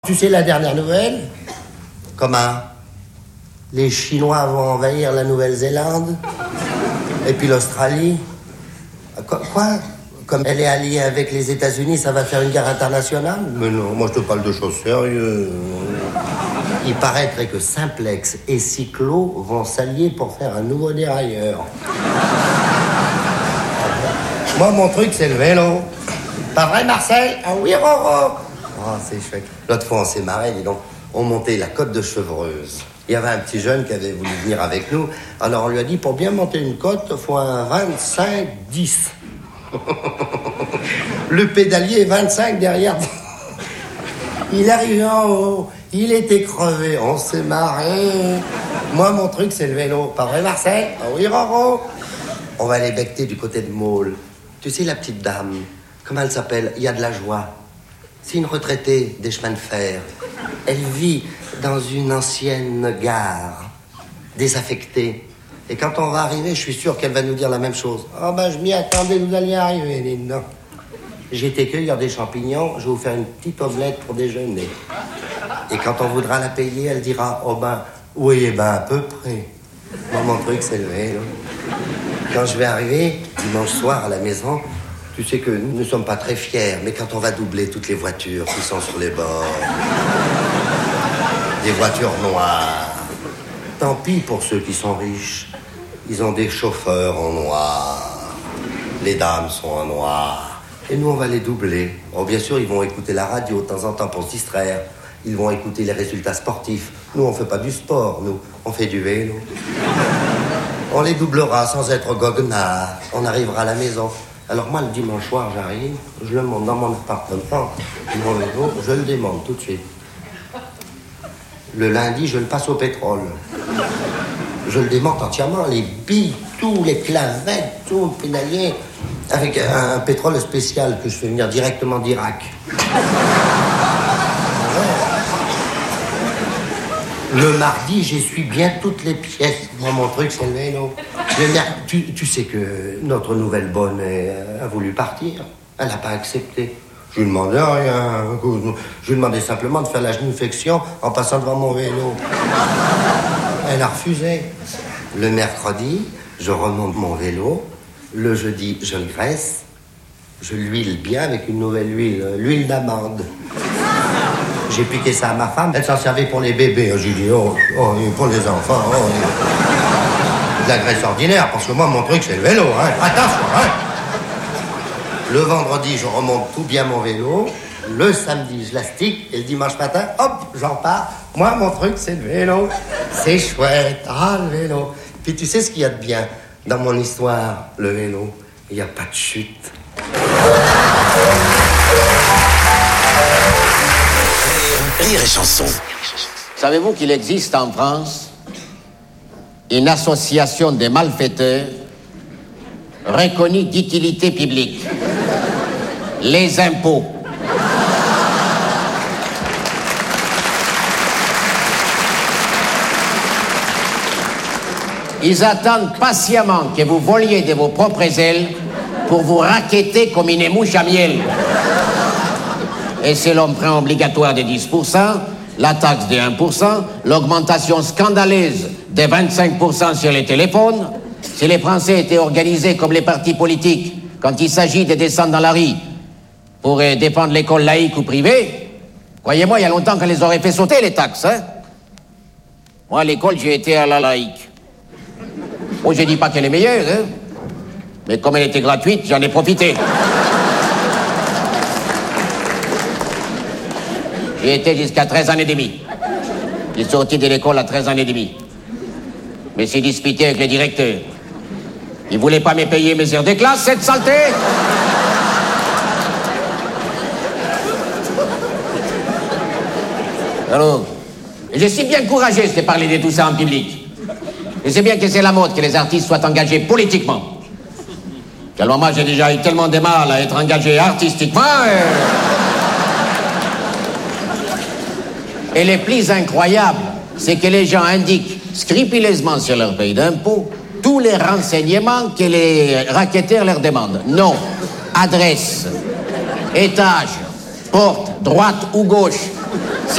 Tu sais la dernière nouvelle? Comment? Les Chinois vont envahir la Nouvelle-Zélande? Et puis l'Australie? Quoi? Comme elle est alliée avec les États-Unis, ça va faire une guerre internationale? Mais non, moi je te parle de choses sérieuses. Il paraîtrait que Simplex et Cyclo vont s'allier pour faire un nouveau dérailleur. Moi, mon truc, c'est le vélo. Pas vrai, Marcel? Ah oui, Roro? Oh, c'est chouette. L'autre fois, on s'est marré, dis donc. On montait la côte de Chevreuse. Il y avait un petit jeune qui avait voulu venir avec nous. Alors, on lui a dit, pour bien monter une côte, il faut un 25-10. Le pédalier, 25 derrière. Il arrivait en haut. Il était crevé. On s'est marré. Moi, mon truc, c'est le vélo. Pas vrai, Marcel? Ah oui, Roro? On va aller becter du côté de Maule. Tu sais, la petite dame, comment elle s'appelle? Il y a de la joie. C'est une retraitée des chemins de fer. Elle vit dans une ancienne gare, désaffectée. Et quand on va arriver, je suis sûr qu'elle va nous dire la même chose. Oh ben, je m'y attendais, vous alliez arriver, dites donc. J'ai été cueillir des champignons, je vais vous faire une petite omelette pour déjeuner. Et quand on voudra la payer, elle dira, oh ben, oui, eh ben, à peu près. Moi, mon truc, c'est le vélo. Quand je vais arriver, dimanche soir à la maison, tu sais que nous ne sommes pas très fiers, mais quand on va doubler toutes les voitures qui sont sur les bords, des voitures noires, tant pis pour ceux qui sont riches. Ils ont des chauffeurs en noir, les dames sont en noir, et nous on va les doubler. Oh, bien sûr, ils vont écouter la radio de temps en temps pour se distraire. Ils vont écouter les résultats sportifs. Nous, on fait pas du sport, nous, on fait du vélo. On les doublera sans être goguenard. On arrivera à la maison. Alors moi, le dimanche soir, j'arrive, je le monte dans mon appartement, mon vélo, je le démonte tout de suite. Le lundi, je le passe au pétrole. Je le démonte entièrement, les billes, tous les clavettes, tout le pédalier, avec un pétrole spécial que je fais venir directement d'Irak. Le mardi, j'essuie bien toutes les pièces. Moi, mon truc, c'est le vélo. Tu sais que notre nouvelle bonne a voulu partir. Elle n'a pas accepté. Je lui demandais rien. Je lui demandais simplement de faire la genuflexion en passant devant mon vélo. Elle a refusé. Le mercredi, je remonte mon vélo. Le jeudi, je le graisse. Je l'huile bien avec une nouvelle huile, l'huile d'amande. J'ai piqué ça à ma femme. Elle s'en servait pour les bébés. J'ai dit, oh, pour les enfants. De la graisse ordinaire, parce que moi, mon truc, c'est le vélo. Hein. Attention, hein. Le vendredi, je remonte tout bien mon vélo. Le samedi, je l'astique. Et le dimanche matin, hop, j'en pars. Moi, mon truc, c'est le vélo. C'est chouette. Ah, le vélo. Puis tu sais ce qu'il y a de bien dans mon histoire, le vélo? Il n'y a pas de chute. Rire et chanson. Savez-vous qu'il existe en France une association des malfaiteurs reconnue d'utilité publique? Les impôts. Ils attendent patiemment que vous voliez de vos propres ailes pour vous racketter comme une mouche à miel. Et c'est l'emprunt obligatoire de 10%, la taxe de 1%, l'augmentation scandaleuse de 25% sur les téléphones. Si les Français étaient organisés comme les partis politiques, quand il s'agit de descendre dans la rue pour défendre l'école laïque ou privée, croyez-moi, il y a longtemps qu'on les aurait fait sauter, les taxes. Hein? Moi, à l'école, j'ai été à la laïque. Bon, je dis pas qu'elle est meilleure, hein? Mais comme elle était gratuite, j'en ai profité. J'ai été jusqu'à 13 ans et demi. J'ai sorti de l'école à 13 ans et demi. Mais j'ai disputé avec le directeur. Il voulait pas me payer mes heures de classe, cette saleté. Alors, je suis bien courageuse de parler de tout ça en public. Je sais bien que c'est la mode que les artistes soient engagés politiquement. Tellement moi, j'ai déjà eu tellement de mal à être engagé artistiquement. Et le plus incroyable, c'est que les gens indiquent scrupuleusement sur leur feuille d'impôt tous les renseignements que les racketteurs leur demandent. Nom, adresse, étage, porte, droite ou gauche,